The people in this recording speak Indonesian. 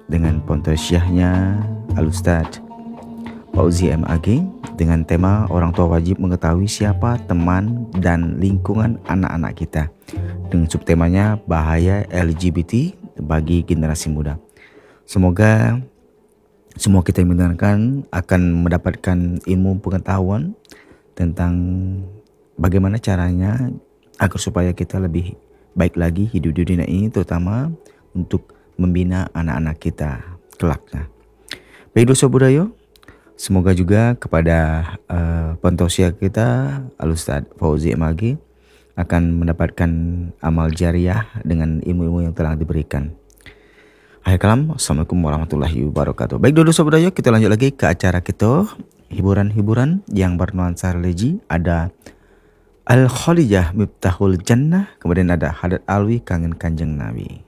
dengan Pontosyahnya Al-Ustadz Fauzi MAG dengan tema orang tua wajib mengetahui siapa teman dan lingkungan anak-anak kita, dengan subtemanya bahaya LGBT bagi generasi muda. Semoga semua kita yang mendengarkan akan mendapatkan ilmu pengetahuan tentang bagaimana caranya agar supaya kita lebih baik lagi hidup di dunia ini, terutama untuk membina anak-anak kita kelaknya. Baik dosa budaya, semoga juga kepada Pontosia kita Al-Ustadz Fauzi MAG akan mendapatkan amal jariah dengan ilmu-ilmu yang telah diberikan. Akhir kalam, Assalamualaikum warahmatullahi wabarakatuh. Baik dosa budaya, kita lanjut lagi ke acara kita, hiburan-hiburan yang bernuansa religi. Ada Al-Khalijah Miftahul Jannah, kemudian ada Hadat Alwi Kangen Kanjeng Nabi.